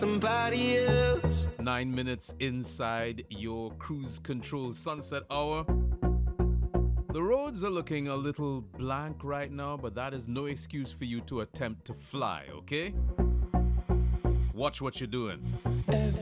somebody else. 9 minutes inside your cruise control sunset hour. The roads are looking a little blank right now, but that is no excuse for you to attempt to fly, okay? Watch what you're doing.